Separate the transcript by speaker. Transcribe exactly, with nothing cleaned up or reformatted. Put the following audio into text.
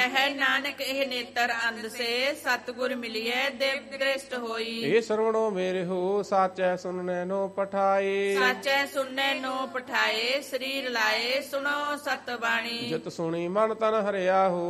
Speaker 1: ਕਹਿ ਨਾਨਕ ਇਹ ਨੇਤਰ ਅੰਧ ਸੇ ਸਤਿਗੁਰ ਮਿਲਿਐ ਦੇਵ ਦ੍ਰਿਸ਼ਟ ਹੋਈ।
Speaker 2: ਇਹ ਸਰਵਣੋ ਮੇਰੇ ਹੋ ਸਾਚੈ ਸੁਨਨੇ ਨੋ ਪਠਾਏ।
Speaker 1: ਸਾਚੈ ਸੁਨਨੇ ਨੋ ਪਠਾਏ ਸਰੀਰ ਲਾਏ ਸੁਣੋ ਸਤ ਬਾਣੀ।
Speaker 2: ਜਿਤ ਸੁਣੀ ਮਨ ਤਨ ਹਰਿਆ ਹੋ